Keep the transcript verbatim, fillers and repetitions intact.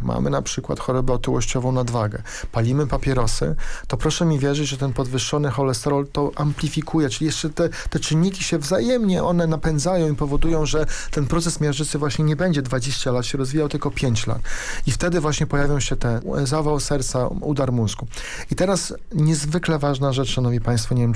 mamy na przykład chorobę otyłościową, nadwagę, palimy papierosy, to proszę mi wierzyć, że ten podwyższony cholesterol to amplifikuje, czyli jeszcze te, te czynniki się wzajemnie, one napędzają i powodują, że ten proces miażdżycy właśnie nie będzie dwadzieścia lat się rozwijał, tylko pięć lat. I wtedy właśnie pojawią się te zawał serca, udar mózgu. I teraz niezwykle ważna rzecz, szanowni państwo, nie wiem,